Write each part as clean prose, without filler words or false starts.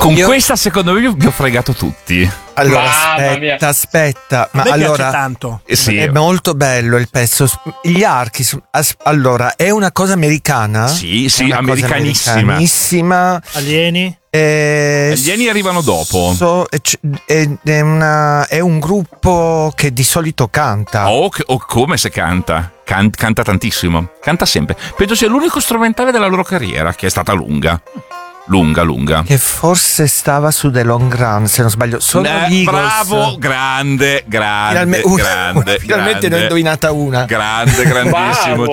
Con questa secondo me vi ho fregato tutti. Allora, aspetta, ma allora tanto. Sì. È molto bello il pezzo. Gli archi, allora, è una cosa americana? Sì, americanissima. Alieni? Gli alieni arrivano dopo. È un gruppo che di solito canta. O come se canta. Canta tantissimo. Canta sempre. Penso sia l'unico strumentale della loro carriera, che è stata lunga. Lunga. Che forse stava su The Long Run, se non sbaglio. Sono gli Eagles. Bravo, grande. Finalmente ne ho indovinata una. Grandissimo.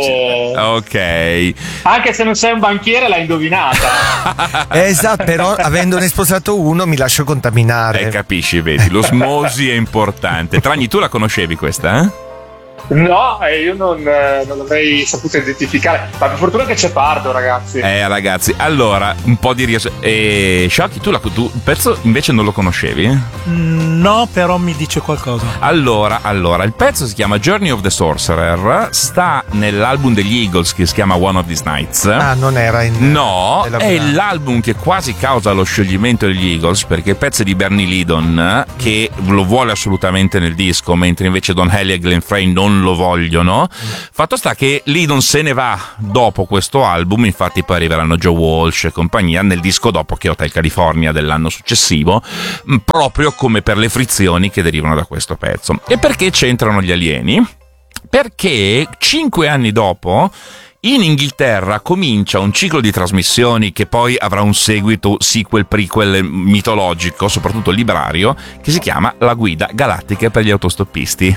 Ok. Anche se non sei un banchiere l'hai indovinata. Esatto, però avendone sposato uno mi lascio contaminare. Capisci, vedi, l'osmosi è importante. Tragni, tu la conoscevi questa, No, io non l'avrei saputo identificare. Ma per fortuna che c'è Pardo, ragazzi. Ragazzi, allora, un po' di Sciocchi, tu il pezzo invece non lo conoscevi? No, però mi dice qualcosa. Allora, il pezzo si chiama Journey of the Sorcerer, sta nell'album degli Eagles che si chiama One of These Nights. Ah, non era No, è l'album che quasi causa lo scioglimento degli Eagles, perché il pezzo è di Bernie Leadon, che lo vuole assolutamente nel disco, mentre invece Don Henley e Glenn Frey non lo vogliono. Fatto sta che Leadon se ne va dopo questo album, infatti poi arriveranno Joe Walsh e compagnia nel disco dopo, che è Hotel California dell'anno successivo, proprio come per le frizioni che derivano da questo pezzo. E perché c'entrano gli alieni? Perché 5 anni dopo in Inghilterra comincia un ciclo di trasmissioni che poi avrà un seguito, sequel, prequel mitologico, soprattutto librario, che si chiama La Guida Galattica per gli autostoppisti.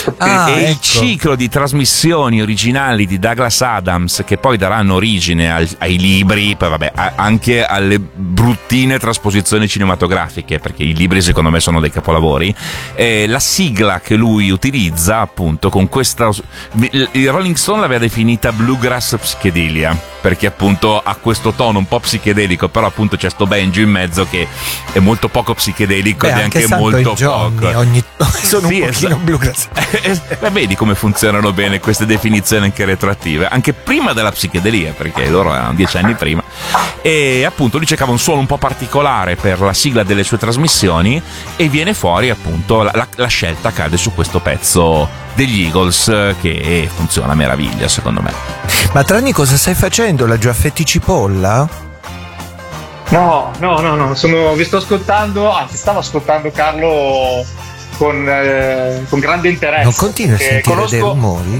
Il ciclo di trasmissioni originali di Douglas Adams, che poi daranno origine ai libri, poi vabbè, anche alle bruttine trasposizioni cinematografiche, perché i libri secondo me sono dei capolavori. La sigla che lui utilizza, appunto, con questa, il Rolling Stone l'aveva definita bluegrass psichedelia, perché appunto ha questo tono un po' psichedelico, però appunto c'è sto banjo in mezzo che è molto poco psichedelico ed è anche molto poco. Sono un pochino bluegrass. Vedi come funzionano bene queste definizioni anche retroattive, anche prima della psichedelia, perché loro erano 10 anni prima. E appunto lui cercava un suono un po' particolare per la sigla delle sue trasmissioni e viene fuori appunto la scelta cade su questo pezzo degli Eagles, che funziona a meraviglia secondo me. Ma Trani, cosa stai facendo? La Giaffetti cipolla? No, vi sto ascoltando, anzi stavo ascoltando Carlo con grande interesse. Non continui a sentire dei rumori?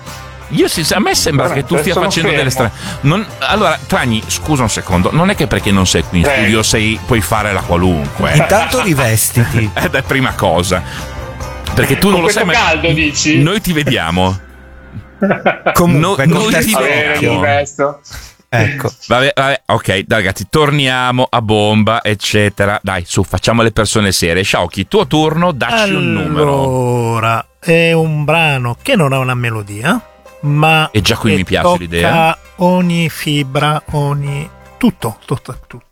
A me sembra che tu stia facendo delle strane. Allora, Tragni, scusa un secondo, non è che perché non sei qui in studio puoi fare la qualunque. Intanto rivestiti. È la prima cosa. Perché tu non lo sai, ma caldo, dici? Noi ti vediamo. Comunque, noi ti vediamo. Ecco. Vabbè, ok, dai, ragazzi, torniamo a bomba, eccetera. Dai, su, facciamo le persone serie. Sciocchi, tuo turno, dacci un numero. Allora, è un brano che non ha una melodia, ma e già qui mi piace l'idea. Ogni fibra, tutto.